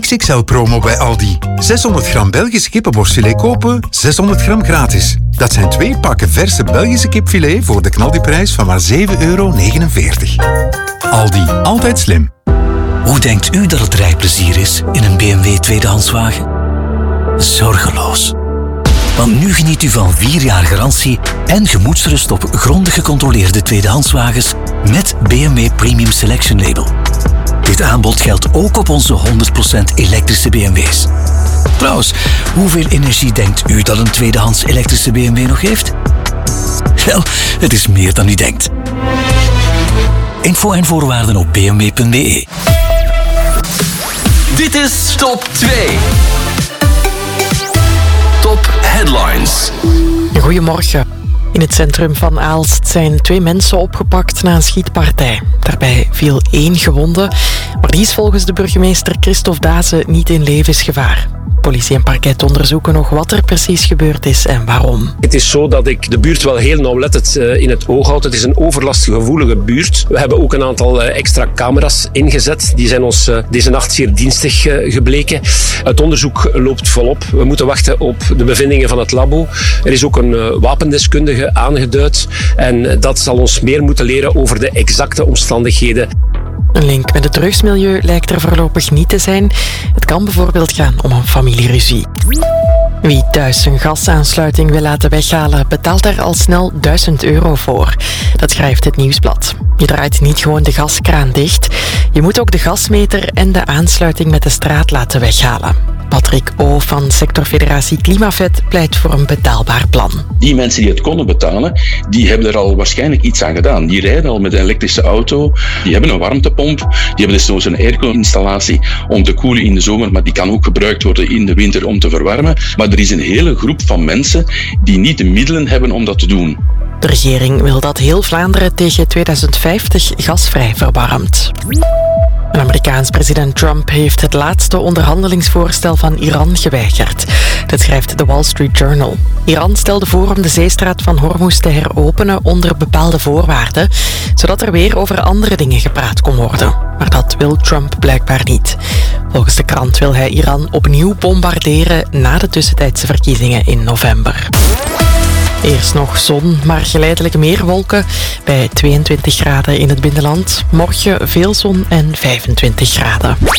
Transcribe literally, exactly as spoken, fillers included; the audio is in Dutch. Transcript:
X X L promo bij Aldi. zeshonderd gram Belgische kippenborstfilet kopen, zeshonderd gram gratis. Dat zijn twee pakken verse Belgische kipfilet voor de knaldiprijs van maar zeven euro negenenveertig. Aldi, altijd slim. Hoe denkt u dat het rijplezier is in een B M W tweedehandswagen? Zorgeloos. Want nu geniet u van vier jaar garantie en gemoedsrust op grondig gecontroleerde tweedehandswagens met B M W Premium Selection Label. Dit aanbod geldt ook op onze honderd procent elektrische B M W's. Trouwens, hoeveel energie denkt u dat een tweedehands elektrische B M W nog heeft? Wel, het is meer dan u denkt. Info en voorwaarden op b m w punt b e. Dit is Top twee. Top Headlines. Goedemorgen. In het centrum van Aalst zijn twee mensen opgepakt na een schietpartij. Daarbij viel één gewonde, maar die is volgens de burgemeester Christophe Daze niet in levensgevaar. Politie en parket onderzoeken nog wat er precies gebeurd is en waarom. Het is zo dat ik de buurt wel heel nauwlettend in het oog houd. Het is een overlastgevoelige buurt. We hebben ook een aantal extra camera's ingezet. Die zijn ons deze nacht zeer dienstig gebleken. Het onderzoek loopt volop. We moeten wachten op de bevindingen van het labo. Er is ook een wapendeskundige aangeduid. En dat zal ons meer moeten leren over de exacte omstandigheden. Een link met het drugsmilieu lijkt er voorlopig niet te zijn. Het kan bijvoorbeeld gaan om een familieruzie. Wie thuis zijn gasaansluiting wil laten weghalen, betaalt daar al snel duizend euro voor. Dat schrijft het Nieuwsblad. Je draait niet gewoon de gaskraan dicht. Je moet ook de gasmeter en de aansluiting met de straat laten weghalen. Patrick O. van sectorfederatie Klimavet pleit voor een betaalbaar plan. Die mensen die het konden betalen, die hebben er al waarschijnlijk iets aan gedaan. Die rijden al met een elektrische auto, die hebben een warmtepomp, die hebben desnoods een airco-installatie om te koelen in de zomer, maar die kan ook gebruikt worden in de winter om te verwarmen. Maar er is een hele groep van mensen die niet de middelen hebben om dat te doen. De regering wil dat heel Vlaanderen tegen tweeduizend vijftig gasvrij verwarmt. Een Amerikaans president Trump heeft het laatste onderhandelingsvoorstel van Iran geweigerd. Dat schrijft The Wall Street Journal. Iran stelde voor om de zeestraat van Hormuz te heropenen onder bepaalde voorwaarden, zodat er weer over andere dingen gepraat kon worden. Maar dat wil Trump blijkbaar niet. Volgens de krant wil hij Iran opnieuw bombarderen na de tussentijdse verkiezingen in november. Eerst nog zon, maar geleidelijk meer wolken bij tweeëntwintig graden in het binnenland. Morgen veel zon en vijfentwintig graden.